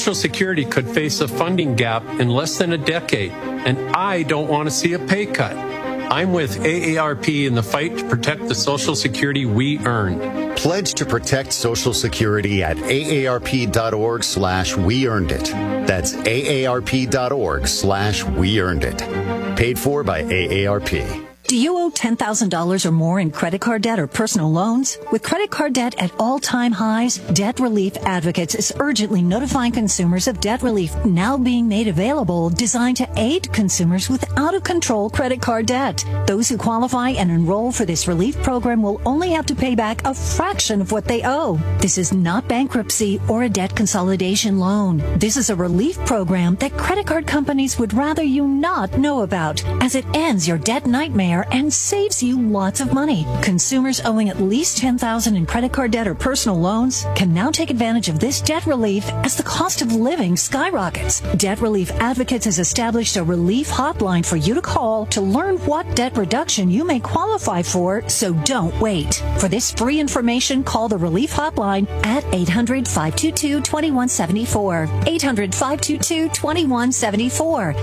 Social Security could face a funding gap in less than a decade, and I don't want to see a pay cut. I'm with AARP in the fight to protect the Social Security we earned. Pledge to protect Social Security at aarp.org/weearnedit. That's aarp.org/weearnedit. Paid for by AARP. Do you owe $10,000 or more in credit card debt or personal loans? With credit card debt at all-time highs, Debt Relief Advocates is urgently notifying consumers of debt relief now being made available, designed to aid consumers with out-of-control credit card debt. Those who qualify and enroll for this relief program will only have to pay back a fraction of what they owe. This is not bankruptcy or a debt consolidation loan. This is a relief program that credit card companies would rather you not know about, as it ends your debt nightmare and saves you lots of money. Consumers owing at least $10,000 in credit card debt or personal loans can now take advantage of this debt relief as the cost of living skyrockets. Debt Relief Advocates has established a relief hotline for you to call to learn what debt reduction you may qualify for, so don't wait. For this free information, call the relief hotline at 800-522-2174. 800-522-2174.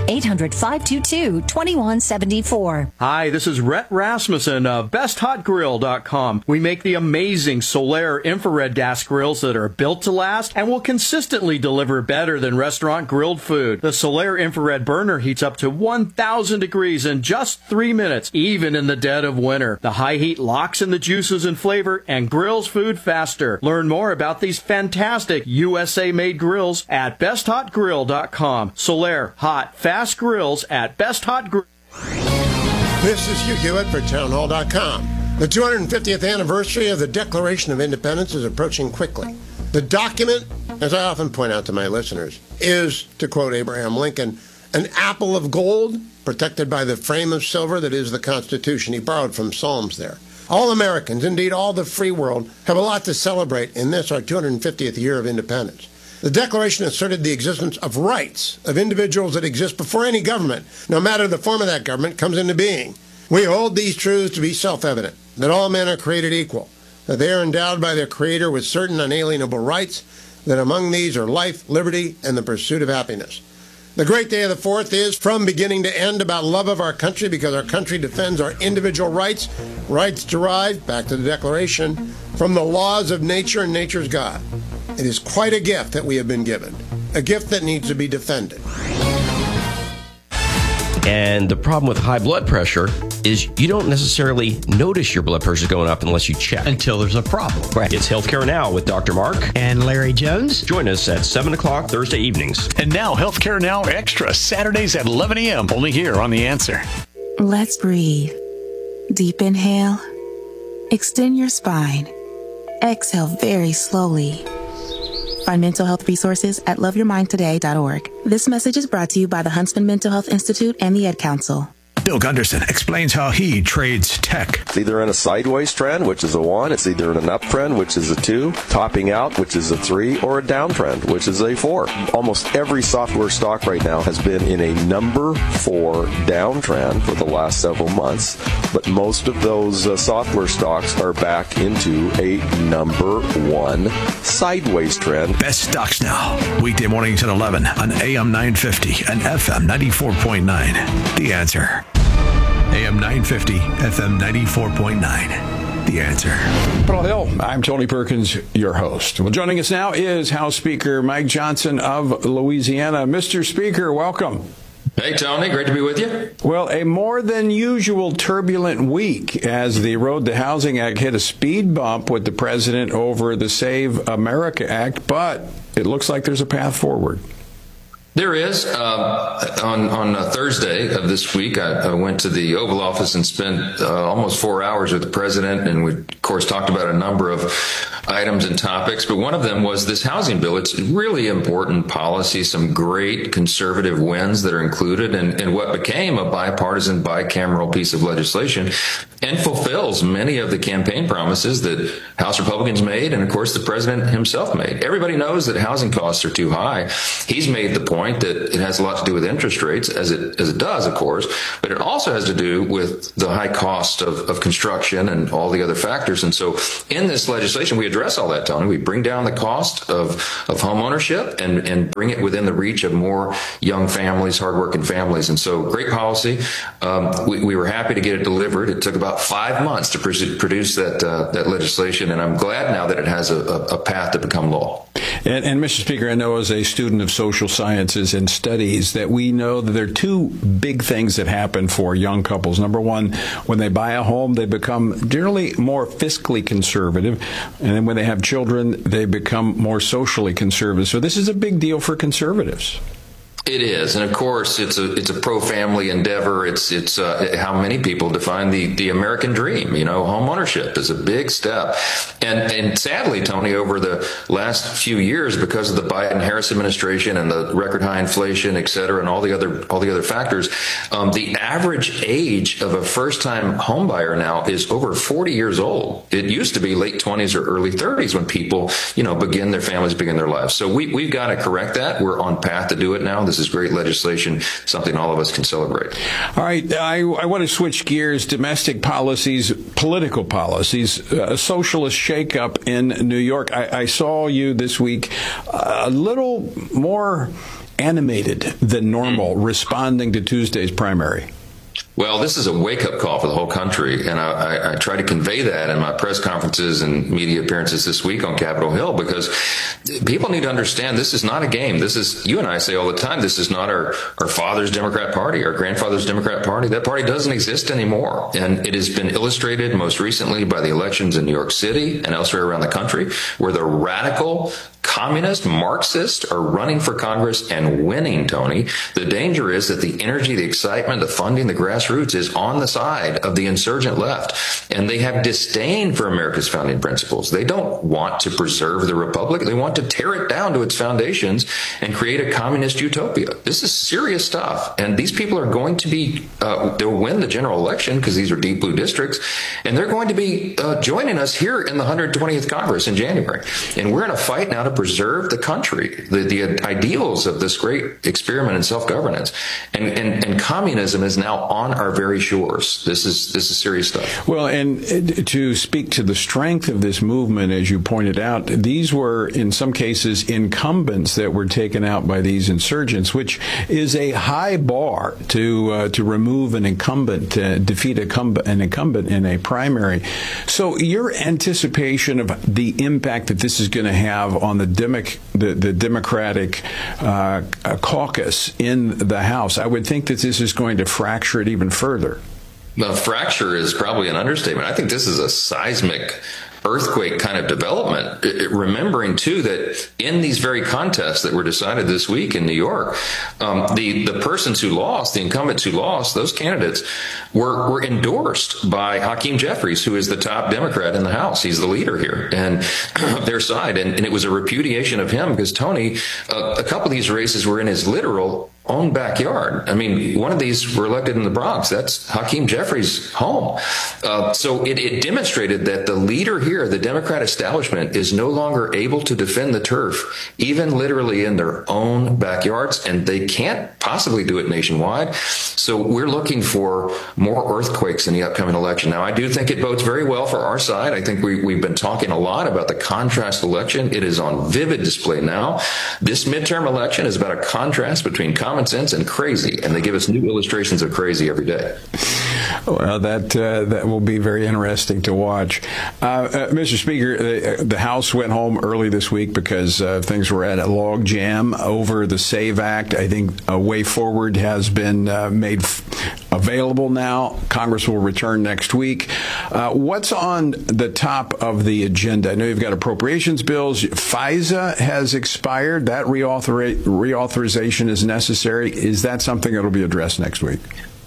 800-522-2174. Hi, this is Rhett Rasmussen of BestHotGrill.com. We make the amazing Solaire infrared gas grills that are built to last and will consistently deliver better than restaurant grilled food. The Solaire infrared burner heats up to 1,000 degrees in just 3 minutes, even in the dead of winter. The high heat locks in the juices and flavor and grills food faster. Learn more about these fantastic USA-made grills at BestHotGrill.com. Solaire, hot, fast grills at BestHotGrill. This is Hugh Hewitt for Townhall.com. The 250th anniversary of the Declaration of Independence is approaching quickly. The document, as I often point out to my listeners, is, to quote Abraham Lincoln, an apple of gold protected by the frame of silver that is the Constitution. He borrowed from Psalms there. All Americans, indeed all the free world, have a lot to celebrate in this, our 250th year of independence. The Declaration asserted the existence of rights of individuals that exist before any government, no matter the form of that government, comes into being. We hold these truths to be self-evident, that all men are created equal, that they are endowed by their Creator with certain unalienable rights, that among these are life, liberty, and the pursuit of happiness. The great day of the 4th is, from beginning to end, about love of our country, because our country defends our individual rights, rights derived, back to the Declaration, from the laws of nature and nature's God. It is quite a gift that we have been given, a gift that needs to be defended. And the problem with high blood pressure is you don't necessarily notice your blood pressure going up unless you check. Until there's a problem. Right. It's Healthcare Now with Dr. Mark and Larry Jones. Join us at 7 o'clock Thursday evenings. And now Healthcare Now Extra, Saturdays at 11 a.m. Only here on The Answer. Let's breathe. Deep inhale. Extend your spine. Exhale very slowly. Find mental health resources at loveyourmindtoday.org. This message is brought to you by the Huntsman Mental Health Institute and the Ed Council. Bill Gunderson explains how he trades tech. It's either in a sideways trend, which is a 1. It's either in an uptrend, which is a 2. Topping out, which is a 3. Or a downtrend, which is a 4. Almost every software stock right now has been in a number 4 downtrend for the last several months. But most of those software stocks are back into a number 1 sideways trend. Best stocks now. Weekday mornings at 11 on AM 950 and FM 94.9. The Answer. AM 950, FM 94.9. The Answer. Pearl Hill, I'm Tony Perkins, your host. Well, joining us now is House Speaker Mike Johnson of Louisiana. Mr. Speaker, welcome. Hey, Tony. Great to be with you. Well, a more than usual turbulent week as the Road to Housing Act hit a speed bump with the president over the Save America Act, but it looks like there's a path forward. There is. On Thursday of this week, I went to the Oval Office and spent almost 4 hours with the president, and we, of course, talked about a number of items and topics, but one of them was this housing bill. It's really important policy, some great conservative wins that are included in what became a bipartisan, bicameral piece of legislation. and fulfills many of the campaign promises that House Republicans made, and of course the president himself made. Everybody knows that housing costs are too high. He's made the point that it has a lot to do with interest rates, as it does, of course, but it also has to do with the high cost of construction and all the other factors. And so in this legislation, we address all that, Tony. We bring down the cost of home ownership and bring it within the reach of more young families, hardworking families. And so great policy. We were happy to get it delivered. It took about 5 months to produce that legislation, and I'm glad now that it has a path to become law. And Mr. Speaker, I know as a student of social sciences and studies that we know that there are two big things that happen for young couples. Number one, when they buy a home, they become generally more fiscally conservative. And then when they have children, they become more socially conservative. So this is a big deal for conservatives. It is, and of course, it's a pro-family endeavor. It's how many people define the American dream. You know, home ownership is a big step, and sadly, Tony, over the last few years, because of the Biden-Harris administration and the record high inflation, et cetera, and all the other factors, the average age of a first-time home buyer now is over 40 years old. It used to be late 20s or early 30s when people, begin their lives. So we've got to correct that. We're on path to do it now. This is great legislation, something all of us can celebrate. All right, I want to switch gears. Domestic policies, political policies, a socialist shakeup in New York. I saw you this week a little more animated than normal, responding to Tuesday's primary. Well, this is a wake-up call for the whole country, and I try to convey that in my press conferences and media appearances this week on Capitol Hill, because people need to understand this is not a game. This is, you and I say all the time, this is not our father's Democrat Party, our grandfather's Democrat Party. That party doesn't exist anymore, and it has been illustrated most recently by the elections in New York City and elsewhere around the country, where the radical communist Marxists are running for Congress and winning, Tony. The danger is that the energy, the excitement, the funding, the grassroots is on the side of the insurgent left, and they have disdain for America's founding principles. They don't want to preserve the republic. They want to tear it down to its foundations and create a communist utopia. This is serious stuff, and these people are going to be, they'll win the general election because these are deep blue districts, and they're going to be joining us here in the 120th Congress in January. And we're in a fight now to preserve the country, the ideals of this great experiment in self-governance, and communism is now on our very shores. This is serious stuff. Well, and to speak to the strength of this movement, as you pointed out, these were in some cases incumbents that were taken out by these insurgents, which is a high bar to remove an incumbent, defeat an incumbent in a primary. So your anticipation of the impact that this is going to have on the Democratic caucus in the House, I would think that this is going to fracture it even further. The fracture is probably an understatement. I think this is a seismic earthquake kind of development, remembering too that in these very contests that were decided this week in New York, the persons who lost, the incumbents who lost, those candidates were endorsed by Hakeem Jeffries, who is the top Democrat in the House. He's the leader here and their side, and it was a repudiation of him because Tony, a couple of these races were in his literal own backyard. I mean, one of these were elected in the Bronx. That's Hakeem Jeffries' home. So it demonstrated that the leader here, the Democrat establishment, is no longer able to defend the turf, even literally in their own backyards, and they can't possibly do it nationwide. So we're looking for more earthquakes in the upcoming election. Now, I do think it bodes very well for our side. I think we've been talking a lot about the contrast election. It is on vivid display now. This midterm election is about a contrast between common sense and crazy, and they give us new illustrations of crazy every day. Well, that will be very interesting to watch. Mr. Speaker, the House went home early this week because things were at a log jam over the SAVE Act. I think a way forward has been made available now. Congress will return next week. What's on the top of the agenda? I know you've got appropriations bills. FISA has expired. That reauthorization is necessary. Is that something that will be addressed next week?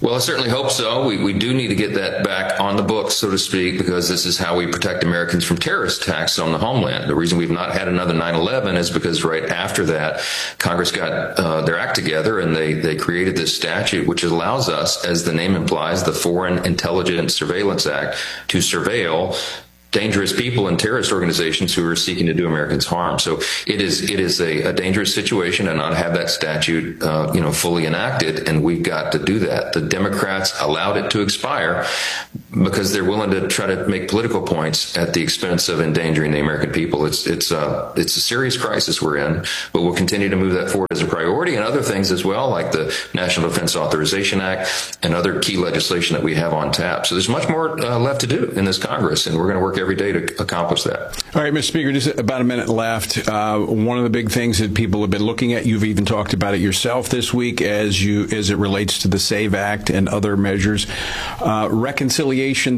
Well, I certainly hope so. We do need to get that back on the books, so to speak, because this is how we protect Americans from terrorist attacks on the homeland. The reason we've not had another 9/11 is because right after that, Congress got their act together and they created this statute, which allows us, as the name implies, the Foreign Intelligence Surveillance Act, to surveil dangerous people and terrorist organizations who are seeking to do Americans harm. So it is a dangerous situation to not have that statute, fully enacted, and we've got to do that. The Democrats allowed it to expire because they're willing to try to make political points at the expense of endangering the American people. It's a serious crisis we're in, but we'll continue to move that forward as a priority, and other things as well, like the National Defense Authorization Act and other key legislation that we have on tap. So there's much more left to do in this Congress, and we're going to work every day to accomplish that. All right, Mr. Speaker, just about a minute left. One of the big things that people have been looking at, you've even talked about it yourself this week as it relates to the SAVE Act and other measures, Reconciliation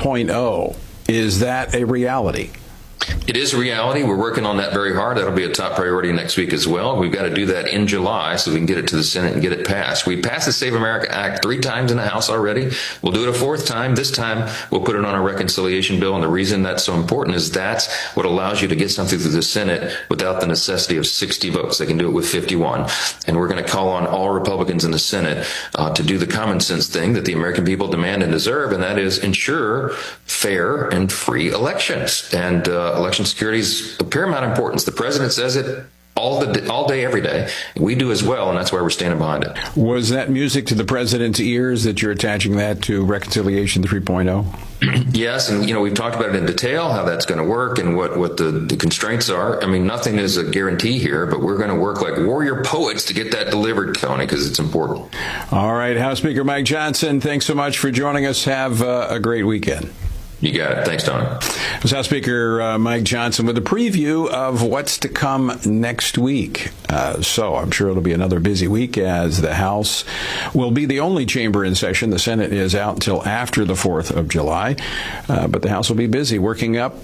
3.0. Is that a reality? It is a reality. We're working on that very hard. That'll be a top priority next week as well. We've got to do that in July so we can get it to the Senate and get it passed. We passed the Save America Act 3 times in the House already. We'll do it a 4th time. This time, we'll put it on a reconciliation bill. And the reason that's so important is that's what allows you to get something through the Senate without the necessity of 60 votes. They can do it with 51. And we're going to call on all Republicans in the Senate to do the common sense thing that the American people demand and deserve, and that is ensure fair and free elections. And election security is of paramount importance. The president says it all day, every day. We do as well, and that's why we're standing behind it. Was that music to the president's ears that you're attaching that to Reconciliation 3.0? Yes, and we've talked about it in detail, how that's going to work and what the constraints are. I mean, nothing is a guarantee here, but we're going to work like warrior poets to get that delivered, Tony, because it's important. All right, House Speaker Mike Johnson, thanks so much for joining us. Have a great weekend. You got it. Thanks, Tony. House Speaker Mike Johnson with a preview of what's to come next week. So I'm sure it'll be another busy week as the House will be the only chamber in session. The Senate is out until after the 4th of July. But the House will be busy working up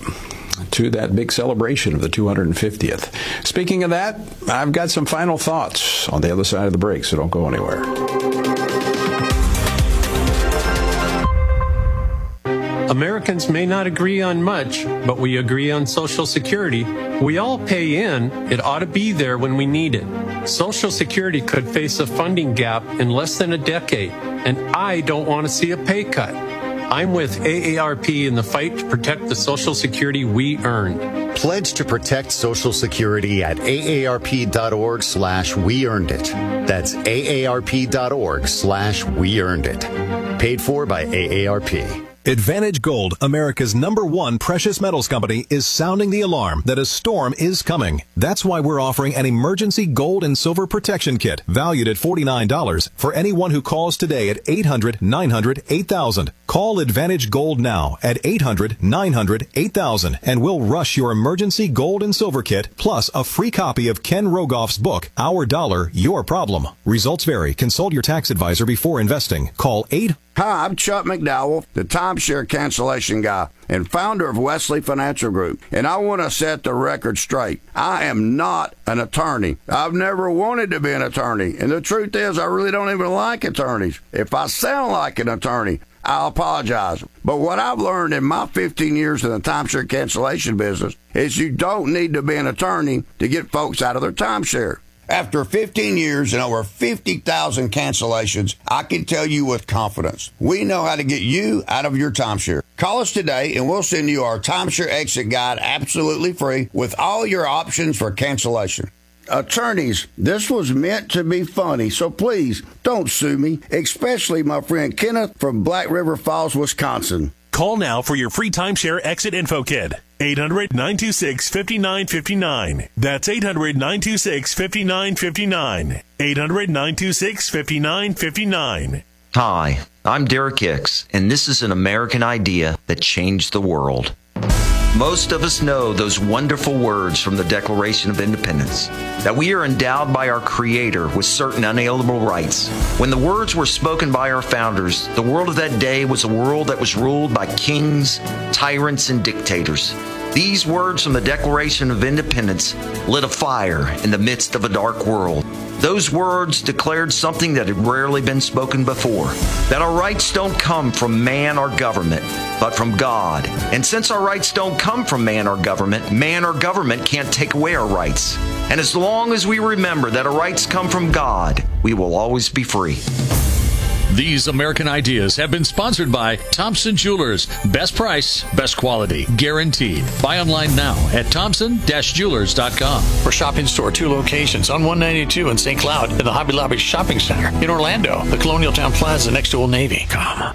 to that big celebration of the 250th. Speaking of that, I've got some final thoughts on the other side of the break, so don't go anywhere. Americans may not agree on much, but we agree on Social Security. We all pay in. It ought to be there when we need it. Social Security could face a funding gap in less than a decade, and I don't want to see a pay cut. I'm with AARP in the fight to protect the Social Security we earned. Pledge to protect Social Security at aarp.org/weearnedit. That's aarp.org/weearnedit. Paid for by AARP. Advantage Gold, America's #1 precious metals company, is sounding the alarm that a storm is coming. That's why we're offering an emergency gold and silver protection kit valued at $49 for anyone who calls today at 800-900-8000. Call Advantage Gold now at 800-900-8000 and we'll rush your emergency gold and silver kit plus a free copy of Ken Rogoff's book, Our Dollar, Your Problem. Results vary. Consult your tax advisor before investing. Call 800. Hi, I'm Chuck McDowell, the timeshare cancellation guy and founder of Wesley Financial Group, and I want to set the record straight. I am not an attorney. I've never wanted to be an attorney, and the truth is I really don't even like attorneys. If I sound like an attorney, I'll apologize. But what I've learned in my 15 years in the timeshare cancellation business is you don't need to be an attorney to get folks out of their timeshare. After 15 years and over 50,000 cancellations, I can tell you with confidence, we know how to get you out of your timeshare. Call us today and we'll send you our timeshare exit guide absolutely free with all your options for cancellation. Attorneys, this was meant to be funny, so please don't sue me, especially my friend Kenneth from Black River Falls, Wisconsin. Call now for your free timeshare exit info kit. 800-926-5959. That's 800-926-5959. 800-926-5959. Hi, I'm Derek Hicks, and this is an American idea that changed the world. Most of us know those wonderful words from the Declaration of Independence, that we are endowed by our Creator with certain unalienable rights. When the words were spoken by our founders, the world of that day was a world that was ruled by kings, tyrants, and dictators. These words from the Declaration of Independence lit a fire in the midst of a dark world. Those words declared something that had rarely been spoken before, that our rights don't come from man or government, but from God. And since our rights don't come from man or government can't take away our rights. And as long as we remember that our rights come from God, we will always be free. These American Ideas have been sponsored by Thompson Jewelers. Best price, best quality, guaranteed. Buy online now at thompson-jewelers.com. For Shopping Store, 2 locations on 192 in St. Cloud and the Hobby Lobby Shopping Center. In Orlando, the Colonial Town Plaza next to Old Navy. Come.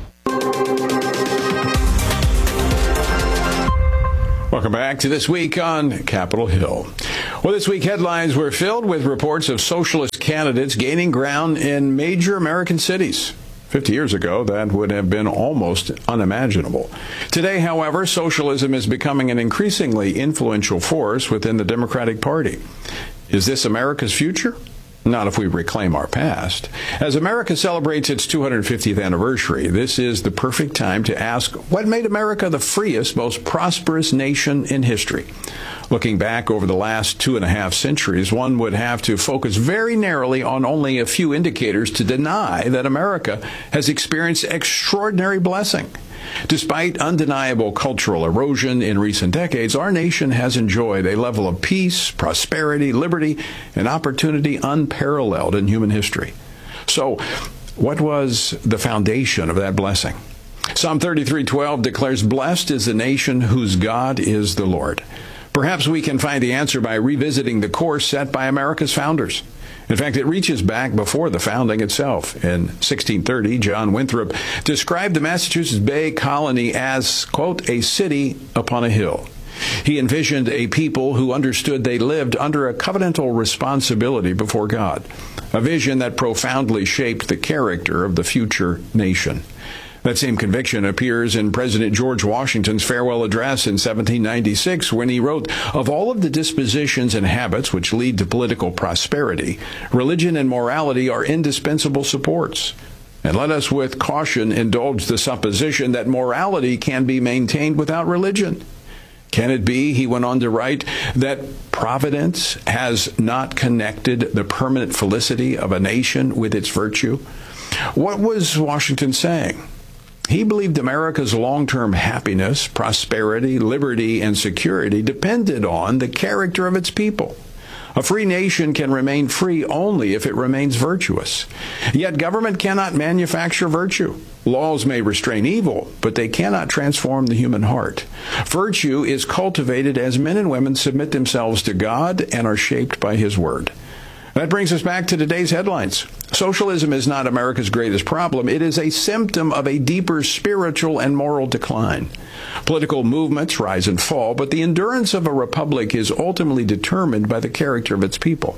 Welcome back to This Week on Capitol Hill. Well, this week headlines were filled with reports of socialist candidates gaining ground in major American cities. 50 years ago, that would have been almost unimaginable. Today, however, socialism is becoming an increasingly influential force within the Democratic Party. Is this America's future? Not if we reclaim our past. As America celebrates its 250th anniversary, this is the perfect time to ask what made America the freest, most prosperous nation in history. Looking back over the last 2.5 centuries, one would have to focus very narrowly on only a few indicators to deny that America has experienced extraordinary blessing. Despite undeniable cultural erosion in recent decades, our nation has enjoyed a level of peace, prosperity, liberty, and opportunity unparalleled in human history. So, what was the foundation of that blessing? Psalm 33:12 declares, "Blessed is the nation whose God is the Lord." Perhaps we can find the answer by revisiting the course set by America's founders. In fact, it reaches back before the founding itself. In 1630, John Winthrop described the Massachusetts Bay Colony as, quote, "a city upon a hill." He envisioned a people who understood they lived under a covenantal responsibility before God, a vision that profoundly shaped the character of the future nation. That same conviction appears in President George Washington's farewell address in 1796 when he wrote, "Of all of the dispositions and habits which lead to political prosperity, religion and morality are indispensable supports. And let us with caution indulge the supposition that morality can be maintained without religion. Can it be," he went on to write, "that Providence has not connected the permanent felicity of a nation with its virtue?" What was Washington saying? He believed America's long-term happiness, prosperity, liberty, and security depended on the character of its people. A free nation can remain free only if it remains virtuous. Yet government cannot manufacture virtue. Laws may restrain evil, but they cannot transform the human heart. Virtue is cultivated as men and women submit themselves to God and are shaped by His Word. That brings us back to today's headlines. Socialism is not America's greatest problem. It is a symptom of a deeper spiritual and moral decline. Political movements rise and fall, but the endurance of a republic is ultimately determined by the character of its people.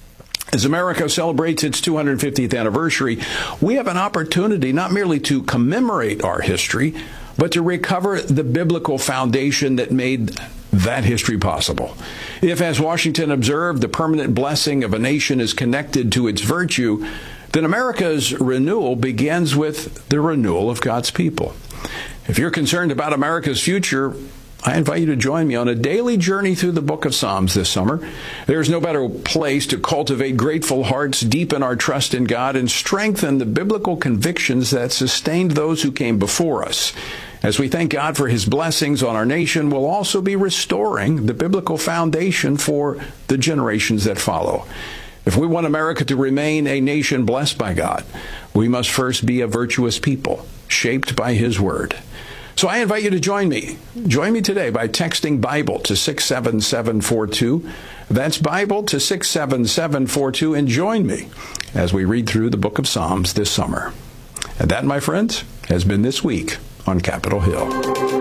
As America celebrates its 250th anniversary, we have an opportunity not merely to commemorate our history, but to recover the biblical foundation that made that history possible. If, as Washington observed, the permanent blessing of a nation is connected to its virtue, then America's renewal begins with the renewal of God's people. If you're concerned about America's future, I invite you to join me on a daily journey through the book of Psalms this summer. There's no better place to cultivate grateful hearts, deepen our trust in God, and strengthen the biblical convictions that sustained those who came before us. As we thank God for His blessings on our nation, we'll also be restoring the biblical foundation for the generations that follow. If we want America to remain a nation blessed by God, we must first be a virtuous people, shaped by His Word. So I invite you to join me. Join me today by texting Bible to 67742. That's Bible to 67742, and join me as we read through the book of Psalms this summer. And that, my friends, has been This Week on Capitol Hill.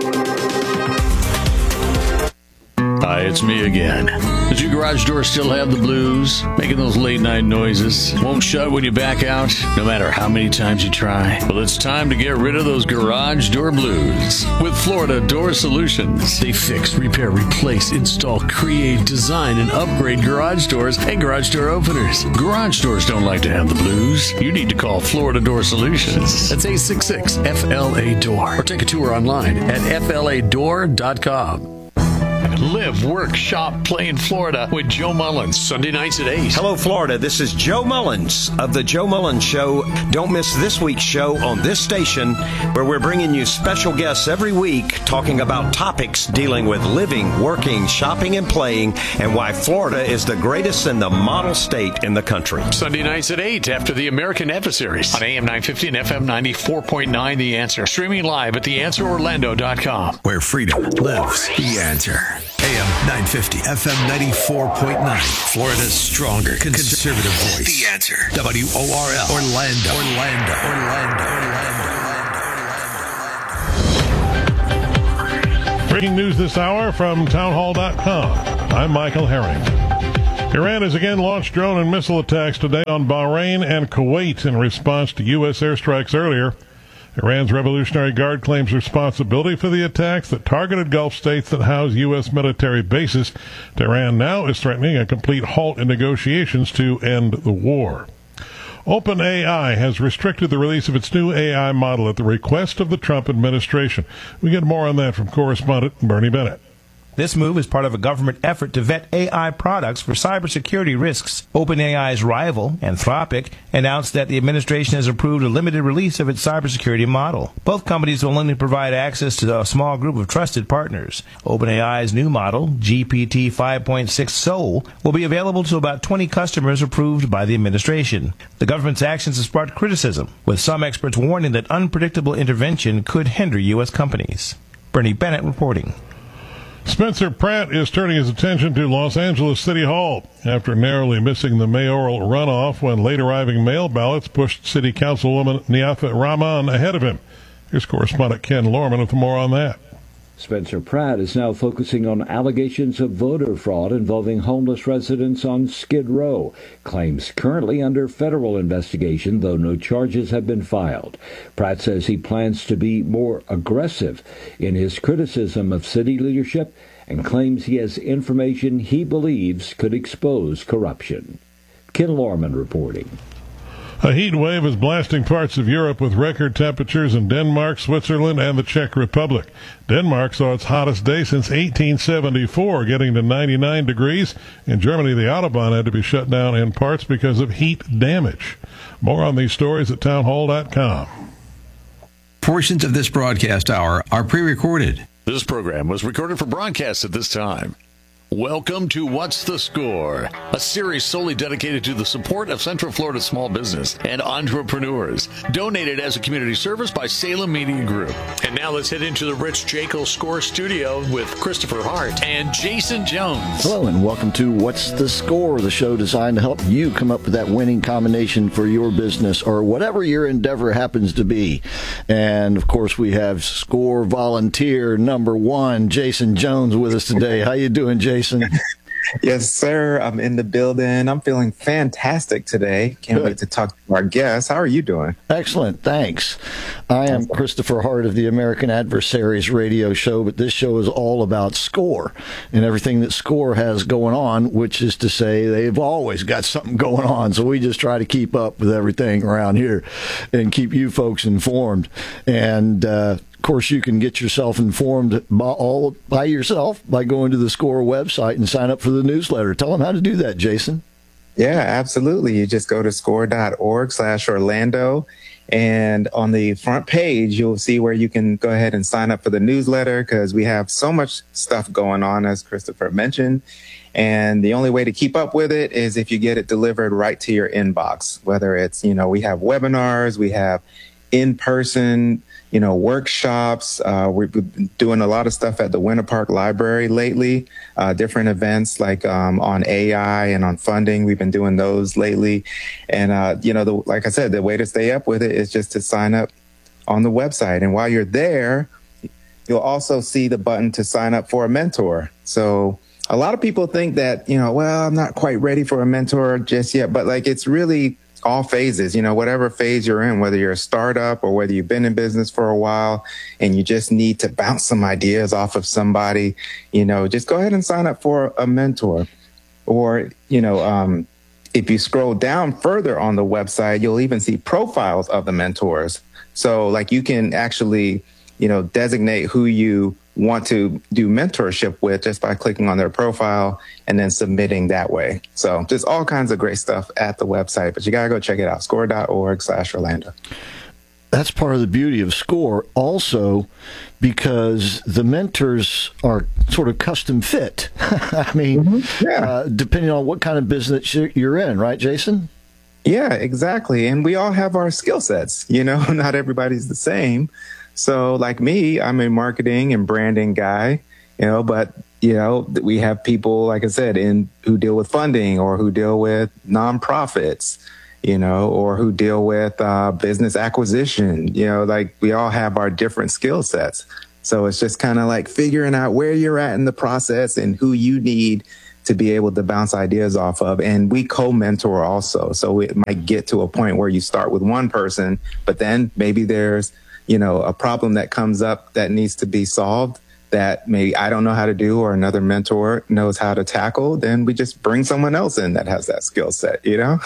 Hi, it's me again. Does your garage door still have the blues? Making those late night noises? Won't shut when you back out, no matter how many times you try? Well, it's time to get rid of those garage door blues with Florida Door Solutions. They fix, repair, replace, install, create, design, and upgrade garage doors and garage door openers. Garage doors don't like to have the blues. You need to call Florida Door Solutions. That's 866-FLA-DOOR. Or take a tour online at FLADoor.com. Live, work, shop, play in Florida with Joe Mullins, Sunday nights at 8. Hello, Florida. This is Joe Mullins of The Joe Mullins Show. Don't miss this week's show on this station, where we're bringing you special guests every week talking about topics dealing with living, working, shopping, and playing, and why Florida is the greatest and the model state in the country. Sunday nights at 8 after the American Adversaries on AM 950 and FM 94.9 The Answer. Streaming live at theanswerorlando.com. Where freedom lives. The Answer. AM 950, FM 94.9. Florida's stronger conservative voice. The Answer. WORL. Orlando. Breaking news this hour from townhall.com. I'm Michael Herring. Iran has again launched drone and missile attacks today on Bahrain and Kuwait in response to U.S. airstrikes earlier. Iran's Revolutionary Guard claims responsibility for the attacks that targeted Gulf states that house U.S. military bases. Tehran now is threatening a complete halt in negotiations to end the war. OpenAI has restricted the release of its new AI model at the request of the Trump administration. We get more on that from correspondent Bernie Bennett. This move is part of a government effort to vet AI products for cybersecurity risks. OpenAI's rival, Anthropic, announced that the administration has approved a limited release of its cybersecurity model. Both companies will only provide access to a small group of trusted partners. OpenAI's new model, GPT 5.6 Soul, will be available to about 20 customers approved by the administration. The government's actions have sparked criticism, with some experts warning that unpredictable intervention could hinder U.S. companies. Bernie Bennett reporting. Spencer Pratt is turning his attention to Los Angeles City Hall after narrowly missing the mayoral runoff when late-arriving mail ballots pushed City Councilwoman Niafa Rahman ahead of him. Here's correspondent Ken Lorman with more on that. Spencer Pratt is now focusing on allegations of voter fraud involving homeless residents on Skid Row. Claims currently under federal investigation, though no charges have been filed. Pratt says he plans to be more aggressive in his criticism of city leadership and claims he has information he believes could expose corruption. Ken Lorman reporting. A heat wave is blasting parts of Europe with record temperatures in Denmark, Switzerland, and the Czech Republic. Denmark saw its hottest day since 1874, getting to 99 degrees. In Germany, the Autobahn had to be shut down in parts because of heat damage. More on these stories at townhall.com. Portions of this broadcast hour are pre-recorded. This program was recorded for broadcast at this time. Welcome to What's the Score, a series solely dedicated to the support of Central Florida small business and entrepreneurs, donated as a community service by Salem Media Group. And now let's head into the Rich Jekyll Score Studio with Christopher Hart and Jason Jones. Hello and welcome to What's the Score, the show designed to help you come up with that winning combination for your business or whatever your endeavor happens to be. And of course we have Score volunteer number one, Jason Jones, with us today. How you doing, Jason? Yes, sir. I'm in the building. I'm feeling fantastic today. Can't wait to talk to our guests. How are you doing? Excellent. Thanks. I am Christopher Hart of the American Adversaries radio show, but this show is all about Score and everything that Score has going on, which is to say they've always got something going on. So we just try to keep up with everything around here and keep you folks informed. And, of course, you can get yourself informed all by yourself by going to the Score website and sign up for the newsletter. Tell them how to do that, Jason. Yeah, absolutely. You just go to score.org/Orlando. And on the front page, you'll see where you can go ahead and sign up for the newsletter because we have so much stuff going on, as Christopher mentioned. And the only way to keep up with it is if you get it delivered right to your inbox, whether it's, we have webinars, we have in-person workshops. We've been doing a lot of stuff at the Winter Park Library lately, different events like on AI and on funding. We've been doing those lately. And, like I said, the way to stay up with it is just to sign up on the website. And while you're there, you'll also see the button to sign up for a mentor. So a lot of people think that, I'm not quite ready for a mentor just yet, but it's really all phases, whatever phase you're in, whether you're a startup or whether you've been in business for a while and you just need to bounce some ideas off of somebody, just go ahead and sign up for a mentor. Or, if you scroll down further on the website, you'll even see profiles of the mentors. So you can actually designate who you want to do mentorship with just by clicking on their profile and then submitting that way. So just all kinds of great stuff at the website, but you got to go check it out, score.org/Orlando. That's part of the beauty of SCORE also, because the mentors are sort of custom fit. I mean, depending on what kind of business you're in, right, Jason? Yeah, exactly. And we all have our skill sets, not everybody's the same. So like me, I'm a marketing and branding guy, but, we have people, like I said, who deal with funding or who deal with nonprofits, or who deal with business acquisition, like we all have our different skill sets. So it's just kind of like figuring out where you're at in the process and who you need to be able to bounce ideas off of. And we co-mentor also. So it might get to a point where you start with one person, but then maybe there's a problem that comes up that needs to be solved that maybe I don't know how to do or another mentor knows how to tackle, then we just bring someone else in that has that skill set, Yeah.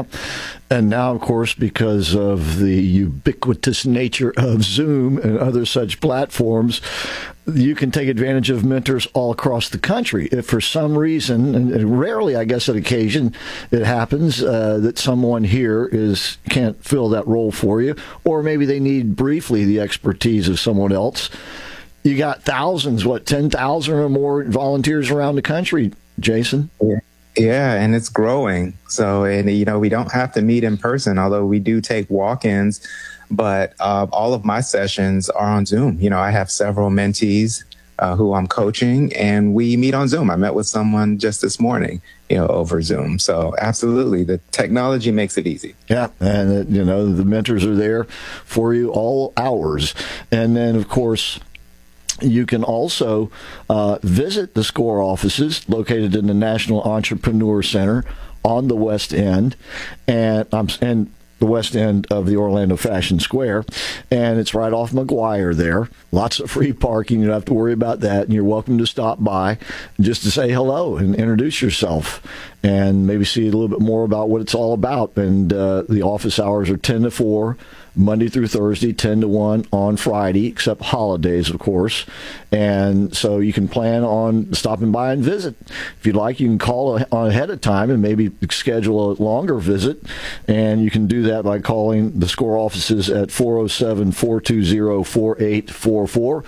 And now, of course, because of the ubiquitous nature of Zoom and other such platforms, you can take advantage of mentors all across the country. If for some reason, and rarely, I guess, at occasion, it happens that someone here can't fill that role for you, or maybe they need briefly the expertise of someone else. You got thousands, 10,000 or more volunteers around the country, Jason? Yeah, and it's growing. So, we don't have to meet in person, although we do take walk-ins. But all of my sessions are on Zoom. I have several mentees who I'm coaching, and we meet on Zoom. I met with someone just this morning, over Zoom. So absolutely, the technology makes it easy. Yeah, and, the mentors are there for you all hours. And then, of course, you can also visit the SCORE offices located in the National Entrepreneur Center on the West End, and the west end of the Orlando Fashion Square, and it's right off McGuire there. Lots of free parking. You don't have to worry about that, and you're welcome to stop by just to say hello and introduce yourself and maybe see a little bit more about what it's all about. And the office hours are 10 to 4, Monday through Thursday, 10 to 1 on Friday, except holidays, of course. And so you can plan on stopping by and visit. If you'd like, you can call on ahead of time and maybe schedule a longer visit. And you can do that by calling the SCORE offices at 407-420-4844,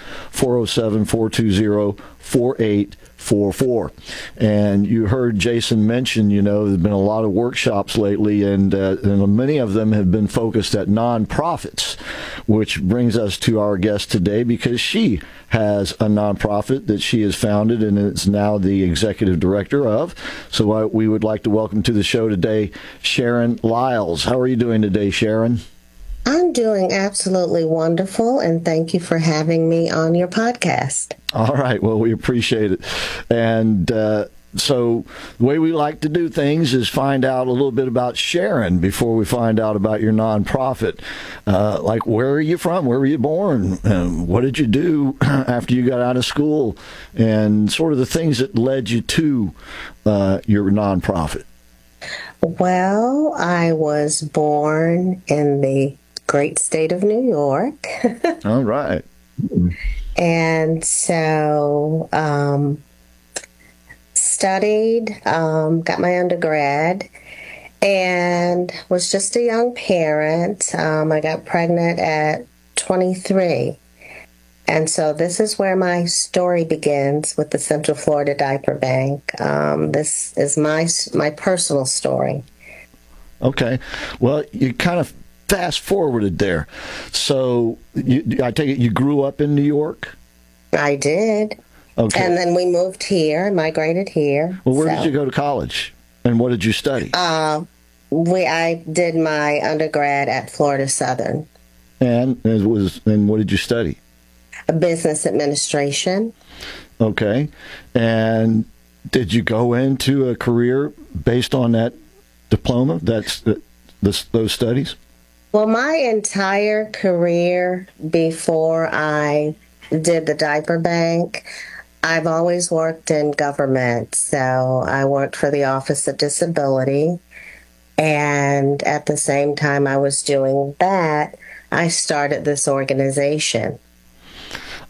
407-420-4844. And you heard Jason mention, there's been a lot of workshops lately, and many of them have been focused at nonprofits, which brings us to our guest today, because she has a nonprofit that she has founded and is now the executive director of. So we would like to welcome to the show today Sharon Lyles. How are you doing today, Sharon? I'm doing absolutely wonderful, and thank you for having me on your podcast. All right. Well, we appreciate it. And so the way we like to do things is find out a little bit about Sharon before we find out about your nonprofit. Like, where are you from? Where were you born? What did you do after you got out of school? And sort of the things that led you to your nonprofit. Well, I was born in the great state of New York. All right. And so studied, got my undergrad, and was just a young parent. I got pregnant at 23. And so this is where my story begins with the Central Florida Diaper Bank. This is my personal story. Okay. Well, you kind of fast forwarded there. So I take it you grew up in New York? I did. Okay. And then we moved here, migrated here. Well, where did you go to college? And what did you study? I did my undergrad at Florida Southern. And what did you study? Business administration. Okay. And did you go into a career based on that diploma, those studies? Well, my entire career before I did the diaper bank, I've always worked in government. So I worked for the Office of Disability. And at the same time I was doing that, I started this organization.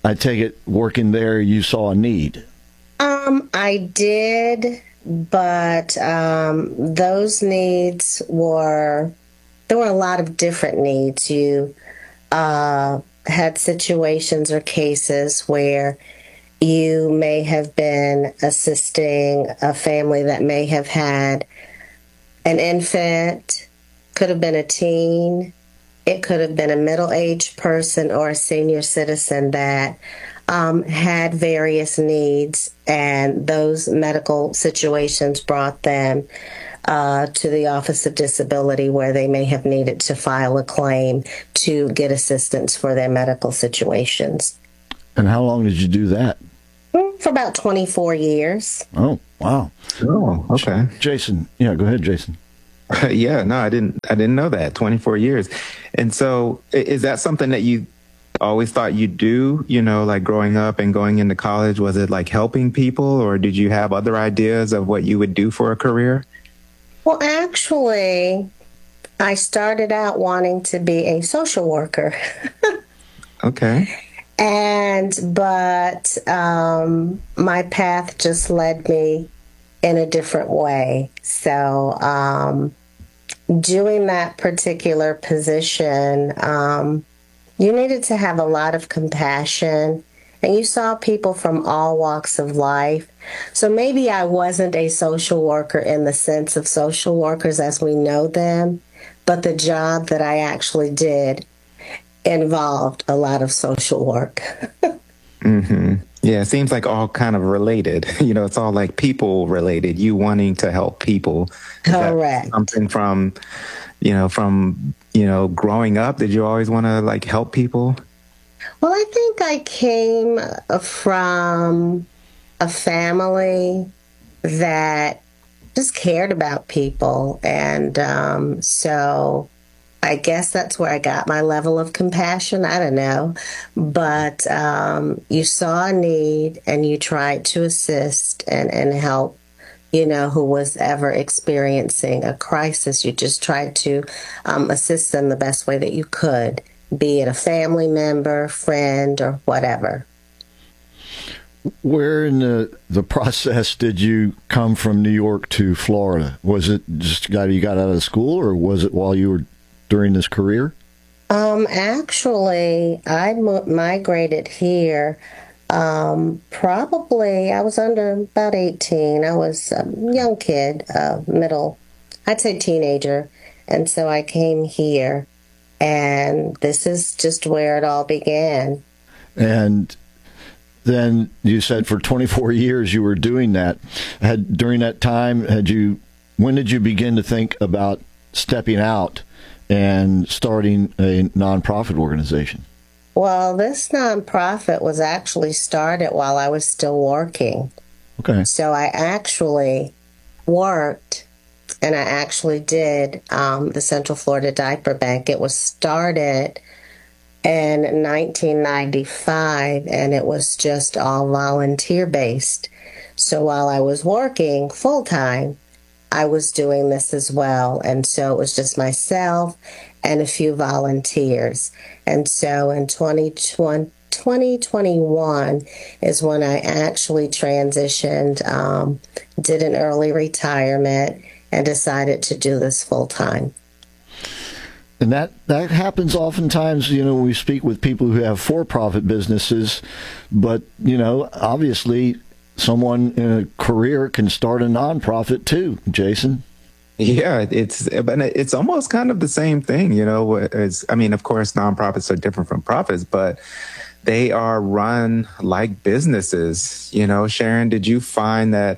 I take it working there, you saw a need. I did, but those needs there were a lot of different needs. You had situations or cases where you may have been assisting a family that may have had an infant, could have been a teen, it could have been a middle-aged person or a senior citizen that had various needs, and those medical situations brought them to the Office of Disability, where they may have needed to file a claim to get assistance for their medical situations. And how long did you do that? For about 24 years. Oh, wow. Oh, okay. Jason, yeah, go ahead, Jason. Yeah, no, I didn't know that. 24 years. And so is that something that you always thought you'd do, like growing up and going into college? Was it like helping people, or did you have other ideas of what you would do for a career? Well, actually, I started out wanting to be a social worker. Okay. But my path just led me in a different way. So doing that particular position, you needed to have a lot of compassion, and you saw people from all walks of life. So maybe I wasn't a social worker in the sense of social workers as we know them, but the job that I actually did involved a lot of social work. Mm-hmm. Yeah, it seems like all kind of related. It's all like people related, you wanting to help people. Correct. Something from growing up, did you always want to like help people? Well, I think I came from a family that just cared about people. And so I guess that's where I got my level of compassion. I don't know. But you saw a need and you tried to assist and help, who was ever experiencing a crisis. You just tried to assist them the best way that you could, be it a family member, friend, or whatever. Where in the process did you come from New York to Florida? Was it just you got out of school, or was it while you were during this career? Actually, I migrated here. Probably I was under about 18. I was a young kid, I'd say teenager. And so I came here, and this is just where it all began. And then you said for 24 years you were doing that. During that time, when did you begin to think about stepping out and starting a nonprofit organization? Well, this nonprofit was actually started while I was still working. Okay. So I actually worked, and I actually did the Central Florida Diaper Bank. It was started in 1995, and it was just all volunteer-based. So while I was working full-time, I was doing this as well. And so it was just myself and a few volunteers. And so in 2021 is when I actually transitioned, did an early retirement, and decided to do this full-time. And that happens oftentimes, we speak with people who have for-profit businesses, but, obviously someone in a career can start a nonprofit too, Jason. Yeah, it's almost kind of the same thing, of course, nonprofits are different from profits, but they are run like businesses. Sharon, did you find that,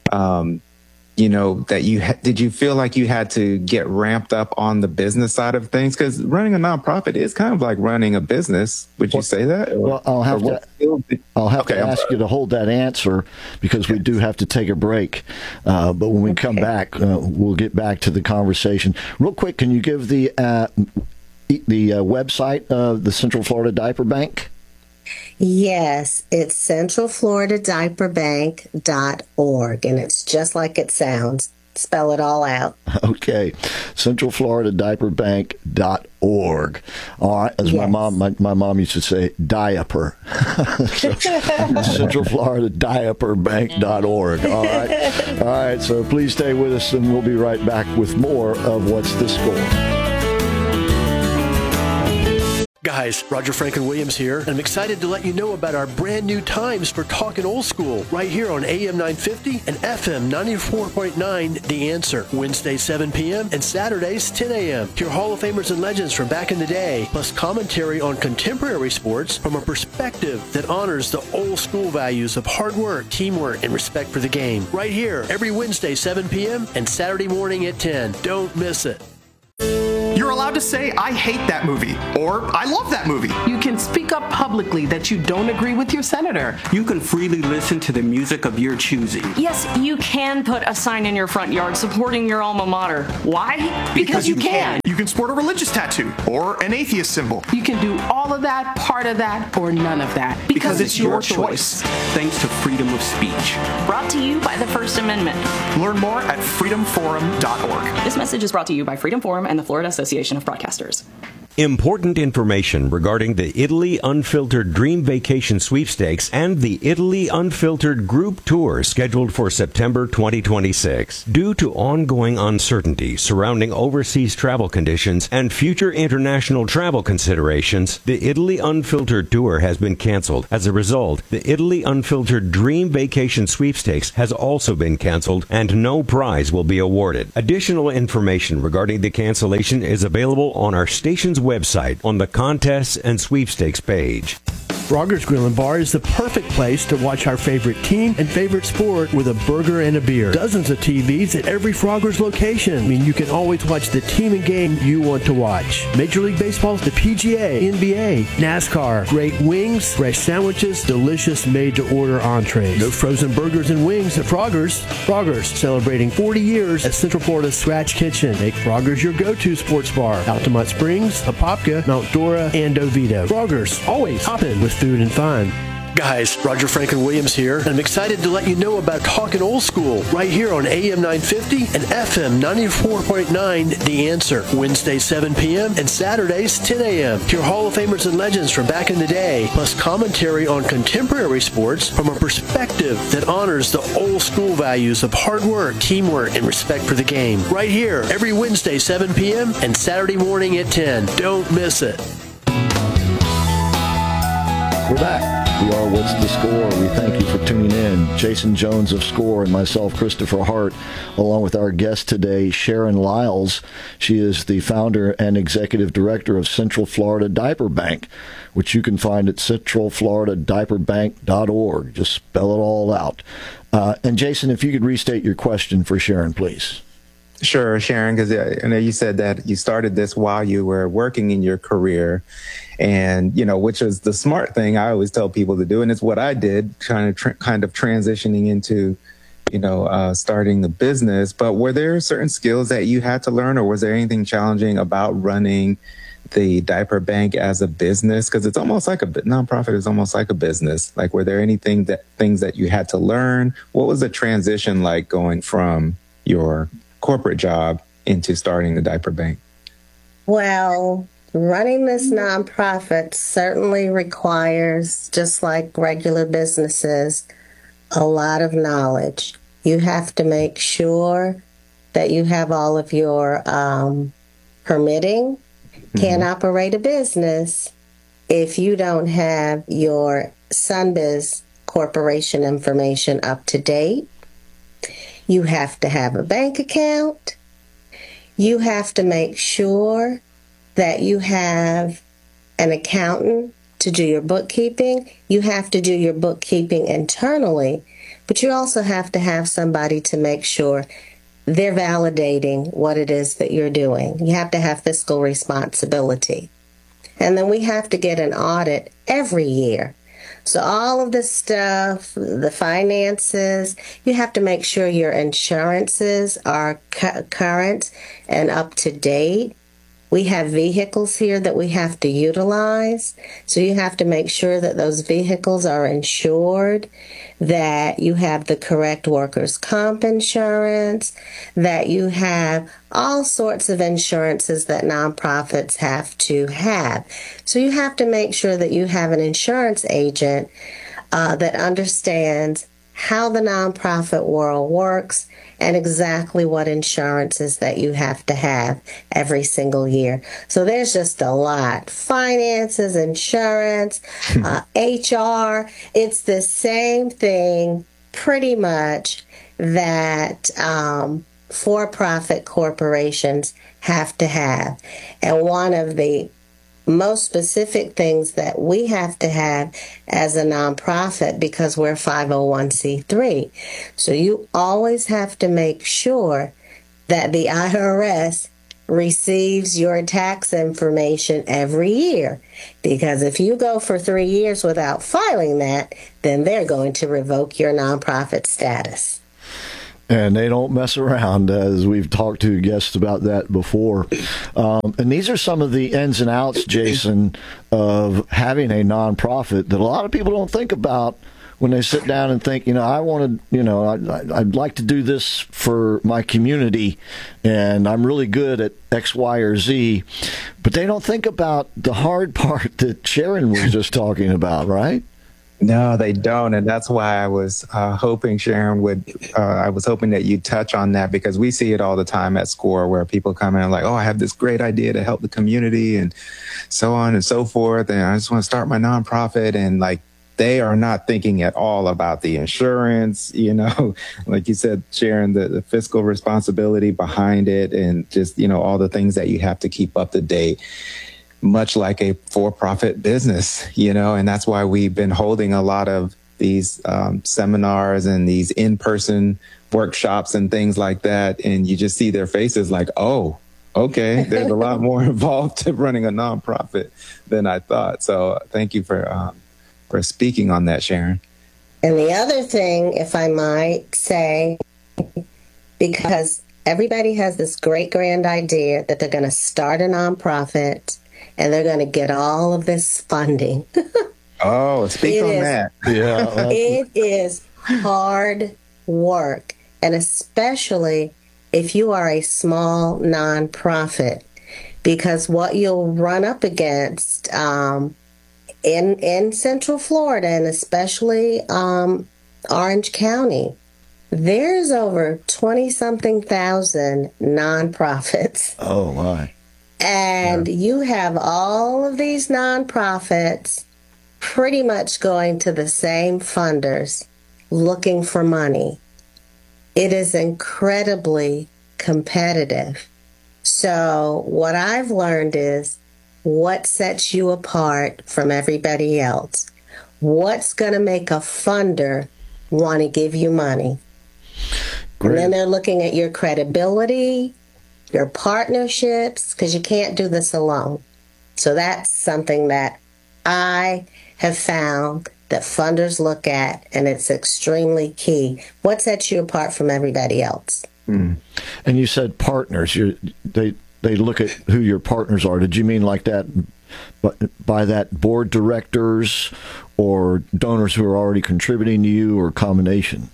did you feel like you had to get ramped up on the business side of things? Because running a nonprofit is kind of like running a business. Would you say that? Well, I'll have to ask you to hold that answer because we do have to take a break. But when we come back, we'll get back to the conversation. Real quick, can you give the website of the Central Florida Diaper Bank? Yes, it's centralfloridadiaperbank.org, and it's just like it sounds, spell it all out. Okay. CentralFloridaDiaperBank.org. All right. As my mom used to say, diaper. CentralFloridaDiaperBank.org. All right. All right. So please stay with us, and we'll be right back with more of What's the Score? Guys, Roger Franklin Williams here, and I'm excited to let you know about our brand new times for Talkin' Old School right here on AM 950 and FM 94.9 The Answer. Wednesdays 7 p.m. and Saturdays 10 a.m. Hear Hall of Famers and legends from back in the day, plus commentary on contemporary sports from a perspective that honors the old school values of hard work, teamwork, and respect for the game. Right here, every Wednesday 7 p.m. and Saturday morning at 10. Don't miss it. You're allowed to say, I hate that movie, or I love that movie. You can speak up publicly that you don't agree with your senator. You can freely listen to the music of your choosing. Yes, you can put a sign in your front yard supporting your alma mater. Why? Because you can. You can sport a religious tattoo, or an atheist symbol. You can do all of that, part of that, or none of that. Because it's your choice. Thanks to freedom of speech. Brought to you by the First Amendment. Learn more at freedomforum.org. This message is brought to you by Freedom Forum and the Florida Association of Broadcasters. Important information regarding the Italy Unfiltered Dream Vacation Sweepstakes and the Italy Unfiltered Group Tour scheduled for September 2026. Due to ongoing uncertainty surrounding overseas travel conditions and future international travel considerations, the Italy Unfiltered Tour has been canceled. As a result, the Italy Unfiltered Dream Vacation Sweepstakes has also been canceled and no prize will be awarded. Additional information regarding the cancellation is available on our station's website on the contests and sweepstakes page. Frogger's Grill and Bar is the perfect place to watch our favorite team and favorite sport with a burger and a beer. Dozens of TVs at every Frogger's location. I mean, you can always watch the team and game you want to watch. Major League Baseball, the PGA, NBA, NASCAR, great wings, fresh sandwiches, delicious made-to-order entrees. No frozen burgers and wings at Frogger's. Frogger's, celebrating 40 years at Central Florida's Scratch Kitchen. Make Frogger's your go-to sports bar. Altamont Springs, Apopka, Mount Dora, and Oviedo. Frogger's, always hopping with food and fun. Guys, Roger Franklin Williams here, and I'm excited to let you know about Talkin' Old School right here on AM 950 and FM 94.9 The Answer. Wednesdays 7 p.m. and Saturdays 10 a.m. Hear Hall of Famers and legends from back in the day, plus commentary on contemporary sports from a perspective that honors the old school values of hard work, teamwork, and respect for the game. Right here, every Wednesday 7 p.m. and Saturday morning at 10. Don't miss it. We're back. We are What's the Score? We thank you for tuning in. Jason Jones of SCORE and myself, Christopher Hart, along with our guest today, Sharon Lyles. She is the founder and executive director of Central Florida Diaper Bank, which you can find at centralfloridadiaperbank.org. Just spell it all out. And Jason, if you could restate your question for Sharon, please. Sure, Sharon, because I know you said that you started this while you were working in your career, and, you know, which is the smart thing I always tell people to do. And it's what I did, kind of transitioning into, starting the business. But were there certain skills that you had to learn, or was there anything challenging about running the diaper bank as a business? Because it's almost like a nonprofit is almost like a business. Like, were there things that you had to learn? What was the transition like going from your corporate job into starting the diaper bank? Well, running this nonprofit certainly requires, just like regular businesses, a lot of knowledge. You have to make sure that you have all of your permitting. Can't operate a business if you don't have your Sunbiz Corporation information up to date. You have to have a bank account. You have to make sure that you have an accountant to do your bookkeeping. You have to do your bookkeeping internally, but you also have to have somebody to make sure they're validating what it is that you're doing. You have to have fiscal responsibility. And then we have to get an audit every year. So all of this stuff, the finances, you have to make sure your insurances are current and up to date. We have vehicles here that we have to utilize. So you have to make sure that those vehicles are insured, that you have the correct workers' comp insurance, that you have all sorts of insurances that nonprofits have to have. So you have to make sure that you have an insurance agent that understands how the nonprofit world works and exactly what insurances that you have to have every single year. So there's just a lot. Finances, insurance, HR. It's the same thing pretty much that for-profit corporations have to have. And one of the most specific things that we have to have as a nonprofit, because we're 501c3. So you always have to make sure that the IRS receives your tax information every year. Because if you go for 3 years without filing that, then they're going to revoke your nonprofit status. And they don't mess around, as we've talked to guests about that before. And these are some of the ins and outs, Jason, of having a nonprofit that a lot of people don't think about when they sit down and think, I want to, I'd like to do this for my community, and I'm really good at X, Y, or Z. But they don't think about the hard part that Sharon was just talking about, right? No, they don't. And that's why I was hoping Sharon I was hoping that you'd touch on that, because we see it all the time at SCORE, where people come in and like, oh, I have this great idea to help the community and so on and so forth. And I just want to start my nonprofit. And like, they are not thinking at all about the insurance, like you said, Sharon, the fiscal responsibility behind it, and just, all the things that you have to keep up to date. Much like a for-profit business, and that's why we've been holding a lot of these seminars and these in-person workshops and things like that. And you just see their faces like, oh, okay, there's a lot more involved to running a nonprofit than I thought. So thank you for speaking on that, Sharon. And the other thing, if I might say, because everybody has this great grand idea that they're going to start a nonprofit and they're going to get all of this funding. Oh, speak on that. Yeah. It is hard work, and especially if you are a small nonprofit, because what you'll run up against in Central Florida, and especially Orange County, there's over 20-something thousand nonprofits. Oh, my. And you have all of these nonprofits pretty much going to the same funders looking for money. It is incredibly competitive. So what I've learned is what sets you apart from everybody else. What's going to make a funder want to give you money? Great. And then they're looking at your credibility, your partnerships, because you can't do this alone. So that's something that I have found that funders look at, and it's extremely key. What sets you apart from everybody else? Mm. And you said partners. They look at who your partners are. Did you mean like that by that board directors or donors who are already contributing to you, or a combination?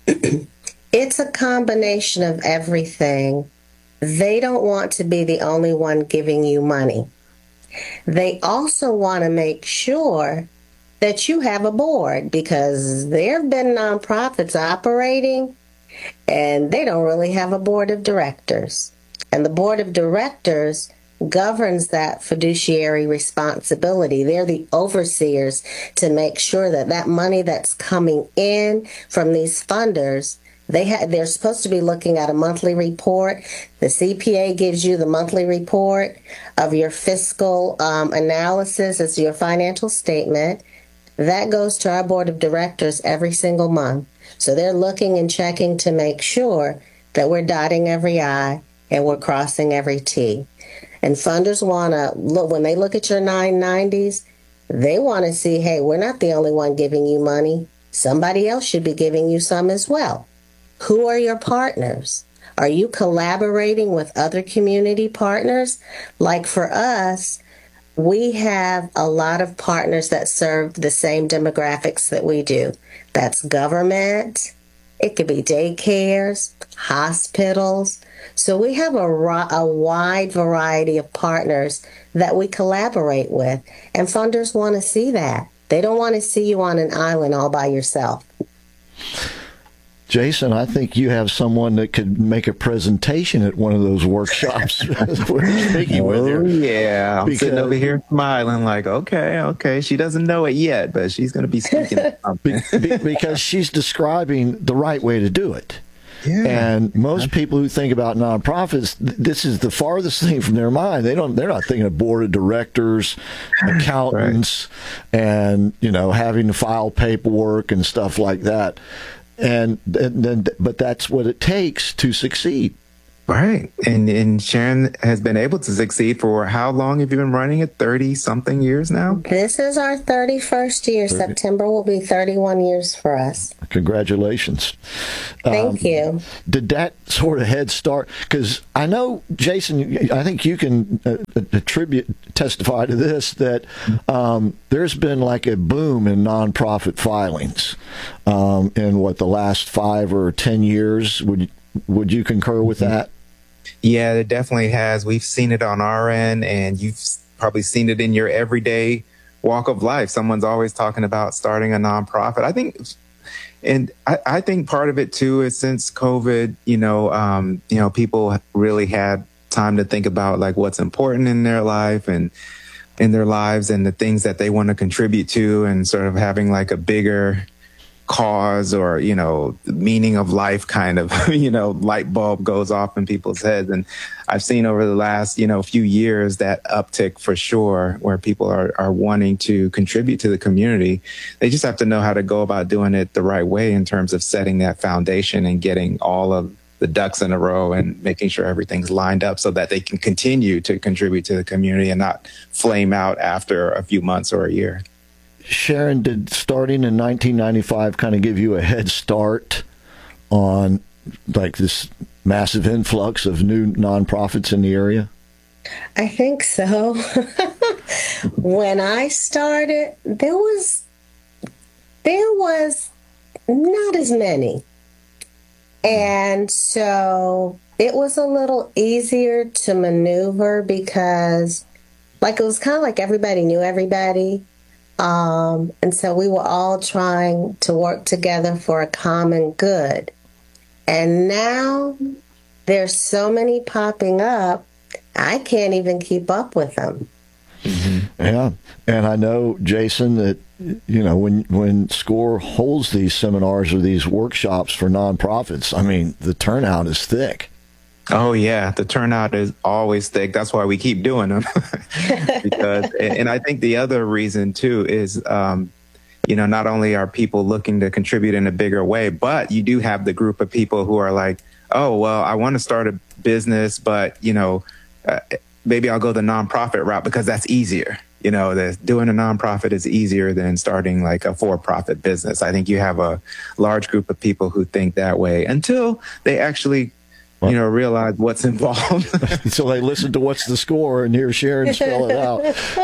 It's a combination of everything. They don't want to be the only one giving you money. They also want to make sure that you have a board, because there have been nonprofits operating and they don't really have a board of directors. And the board of directors governs that fiduciary responsibility. They're the overseers to make sure that that money that's coming in from these funders, they're supposed to be looking at a monthly report. The CPA gives you the monthly report of your fiscal analysis. It's your financial statement. That goes to our board of directors every single month. So they're looking and checking to make sure that we're dotting every I and we're crossing every T. And funders want to look, when they look at your 990s, they want to see, hey, we're not the only one giving you money. Somebody else should be giving you some as well. Who are your partners? Are you collaborating with other community partners? Like for us, we have a lot of partners that serve the same demographics that we do. That's government. It could be daycares, hospitals. So we have a wide variety of partners that we collaborate with. And funders want to see that. They don't want to see you on an island all by yourself. Jason, I think you have someone that could make a presentation at one of those workshops. We're speaking with her. Yeah. I'm sitting over here smiling like, okay. She doesn't know it yet, but she's going to be speaking at something. Because she's describing the right way to do it. Yeah. And most people who think about nonprofits, this is the farthest thing from their mind. They're not thinking of board of directors, accountants, and having to file paperwork and stuff like that. But that's what it takes to succeed. Right. And Sharon has been able to succeed for how long have you been running it? 30-something years now? This is our 31st year. September will be 31 years for us. Congratulations. Thank you. Did that sort of head start? Because I know, Jason, I think you can testify to this, that there's been like a boom in nonprofit filings in the last 5 or 10 years. Would you concur with that? Yeah, it definitely has. We've seen it on our end, and you've probably seen it in your everyday walk of life. Someone's always talking about starting a nonprofit. I think part of it too is since COVID, people really had time to think about like what's important in their life and in their lives and the things that they want to contribute to, and sort of having like a bigger cause or, meaning of life kind of, light bulb goes off in people's heads. And I've seen over the last, few years that uptick for sure, where people are wanting to contribute to the community. They just have to know how to go about doing it the right way in terms of setting that foundation and getting all of the ducks in a row and making sure everything's lined up so that they can continue to contribute to the community and not flame out after a few months or a year. Sharon, did starting in 1995 kind of give you a head start on like this massive influx of new nonprofits in the area? I think so. When I started, there was not as many. And so it was a little easier to maneuver because it was kind of like everybody knew everybody. And so we were all trying to work together for a common good. And now there's so many popping up, I can't even keep up with them. Mm-hmm. Yeah. And I know, Jason, that, when SCORE holds these seminars or these workshops for nonprofits, I mean, the turnout is thick. Oh, yeah. The turnout is always thick. That's why we keep doing them. And I think the other reason, too, is, not only are people looking to contribute in a bigger way, but you do have the group of people who are like, oh, well, I want to start a business, but, maybe I'll go the nonprofit route because that's easier. Doing a nonprofit is easier than starting like a for-profit business. I think you have a large group of people who think that way until they actually realize what's involved. So they listen to What's the Score and hear Sharon spell it out.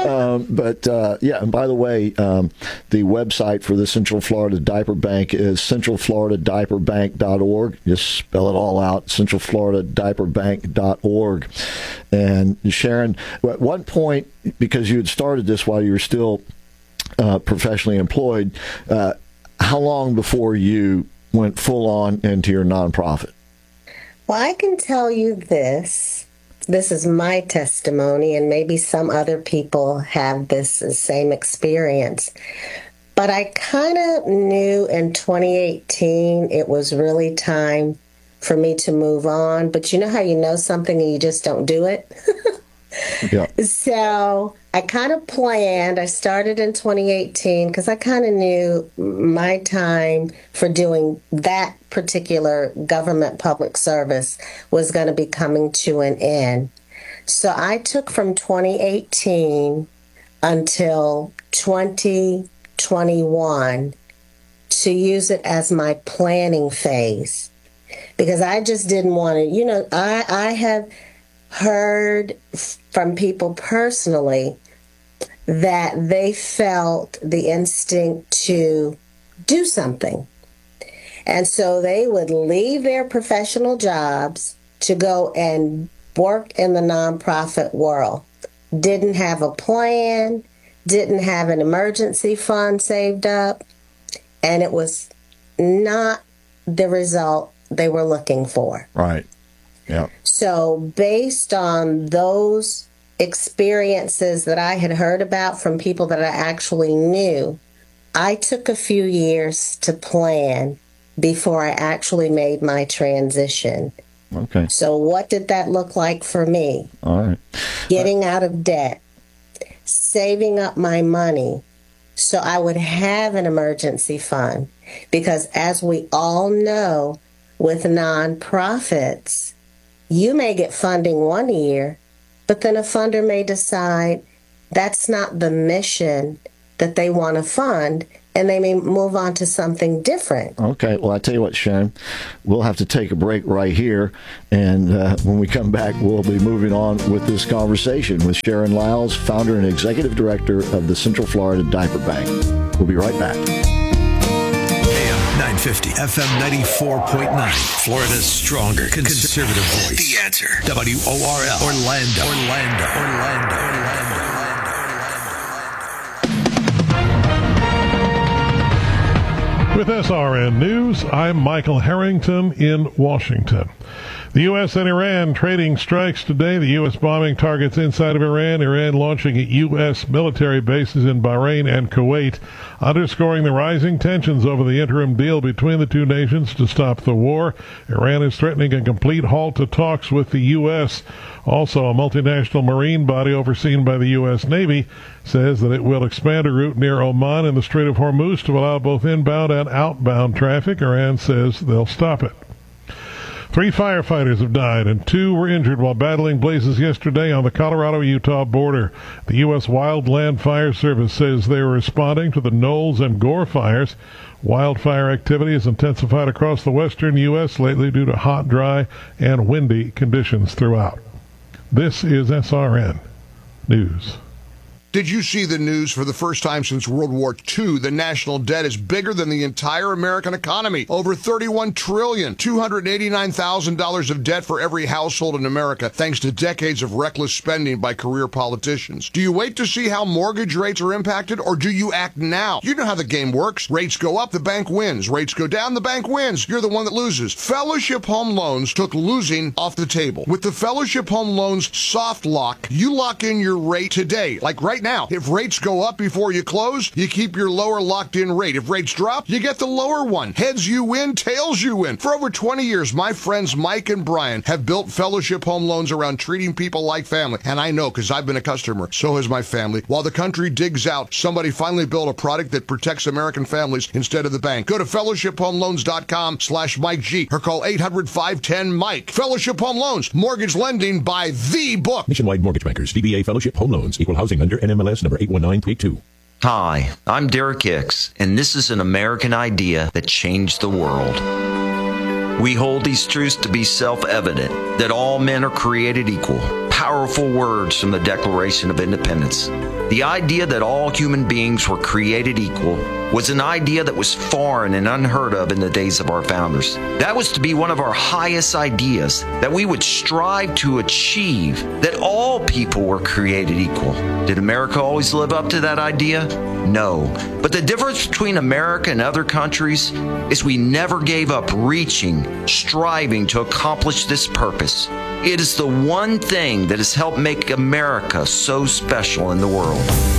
And by the way, the website for the Central Florida Diaper Bank is centralfloridadiaperbank.org. Just spell it all out, centralfloridadiaperbank.org. And Sharon, at one point, because you had started this while you were still professionally employed, how long before you went full on into your nonprofit? Well, I can tell you this. This is my testimony, and maybe some other people have this same experience. But I kind of knew in 2018 it was really time for me to move on. But you know how you know something and you just don't do it? Yeah. So I kind of planned. I started in 2018 because I kind of knew my time for doing that particular government public service was going to be coming to an end. So I took from 2018 until 2021 to use it as my planning phase. because I just didn't want to, I have heard from people personally that they felt the instinct to do something. And so they would leave their professional jobs to go and work in the nonprofit world. Didn't have a plan, didn't have an emergency fund saved up, and it was not the result they were looking for. Right. Yeah. So based on those experiences that I had heard about from people that I actually knew, I took a few years to plan before I actually made my transition. Okay. So what did that look like for me? All right. Getting out of debt, saving up my money so I would have an emergency fund. Because as we all know, with nonprofits, you may get funding one year, but then a funder may decide that's not the mission that they want to fund, and they may move on to something different. Okay, well, I tell you what, Sharon, we'll have to take a break right here, and when we come back, we'll be moving on with this conversation with Sharon Lyles, founder and executive director of the Central Florida Diaper Bank. We'll be right back. AM 950, FM 94.9, Florida's stronger conservative voice. The Answer. WORL, Orlando. With SRN News, I'm Michael Harrington in Washington. The U.S. and Iran trading strikes today. The U.S. bombing targets inside of Iran, Iran launching at U.S. military bases in Bahrain and Kuwait, underscoring the rising tensions over the interim deal between the two nations to stop the war. Iran is threatening a complete halt to talks with the U.S. Also, a multinational marine body overseen by the U.S. Navy says that it will expand a route near Oman in the Strait of Hormuz to allow both inbound and outbound traffic. Iran says they'll stop it. 3 firefighters have died and 2 were injured while battling blazes yesterday on the Colorado-Utah border. The U.S. Wildland Fire Service says they were responding to the Knowles and Gore fires. Wildfire activity has intensified across the western U.S. lately due to hot, dry, and windy conditions throughout. This is SRN News. Did you see the news? For the first time since World War II, the national debt is bigger than the entire American economy. Over $31 trillion, $289,000 of debt for every household in America, thanks to decades of reckless spending by career politicians. Do you wait to see how mortgage rates are impacted, or do you act now? You know how the game works. Rates go up, the bank wins. Rates go down, the bank wins. You're the one that loses. Fellowship Home Loans took losing off the table. With the Fellowship Home Loans soft lock, you lock in your rate today, like right now. If rates go up before you close, you keep your lower locked-in rate. If rates drop, you get the lower one. Heads you win, tails you win. For over 20 years, my friends Mike and Brian have built Fellowship Home Loans around treating people like family. And I know, because I've been a customer. So has my family. While the country digs out, somebody finally built a product that protects American families instead of the bank. Go to fellowshiphomeloans.com/Mike G or call 800-510-MIKE. Fellowship Home Loans, mortgage lending by the book. Nationwide Mortgage Bankers, DBA Fellowship Home Loans, Equal Housing Lender, NMLS number 81932. Hi, I'm Derek Hicks, and this is an American idea that changed the world. We hold these truths to be self-evident, that all men are created equal. Powerful words from the Declaration of Independence. The idea that all human beings were created equal was an idea that was foreign and unheard of in the days of our founders. That was to be one of our highest ideas, that we would strive to achieve, that all people were created equal. Did America always live up to that idea? No. But the difference between America and other countries is we never gave up reaching, striving to accomplish this purpose. It is the one thing that has helped make America so special in the world.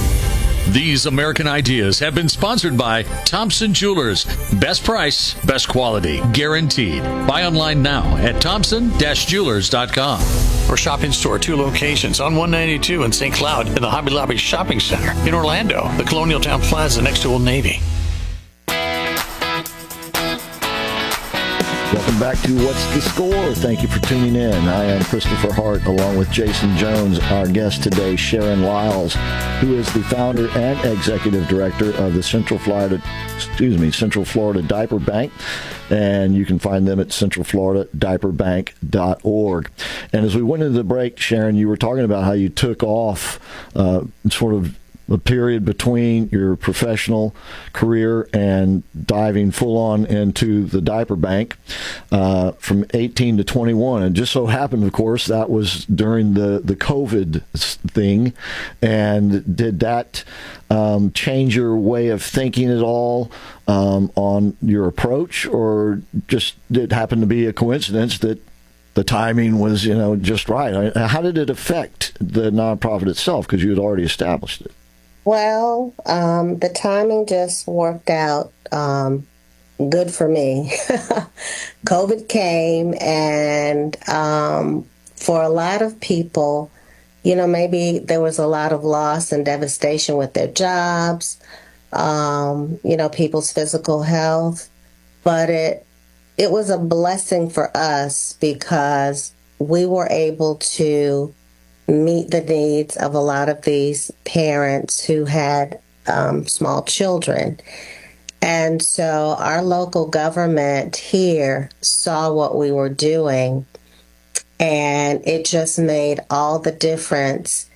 These American ideas have been sponsored by Thompson Jewelers. Best price, best quality, guaranteed. Buy online now at thompson-jewelers.com. Or shop in store, 2 locations on 192 in St. Cloud in the Hobby Lobby Shopping Center. In Orlando, the Colonial Town Plaza next to Old Navy. Welcome back to What's the Score? Thank you for tuning in. I am Christopher Hart, along with Jason Jones. Our guest today, Sharon Lyles, who is the founder and executive director of the Central Florida Diaper Bank, and you can find them at centralfloridadiaperbank.org. And as we went into the break, Sharon, you were talking about how you took off sort of the period between your professional career and diving full on into the diaper bank from 18 to 21. And just so happened, of course, that was during the COVID thing. And did that change your way of thinking at all on your approach, or just did it happen to be a coincidence that the timing was, just right? How did it affect the nonprofit itself, because you had already established it? Well, the timing just worked out good for me. COVID came, and for a lot of people, maybe there was a lot of loss and devastation with their jobs, people's physical health. But it was a blessing for us because we were able to meet the needs of a lot of these parents who had small children. And so our local government here saw what we were doing, and it just made all the difference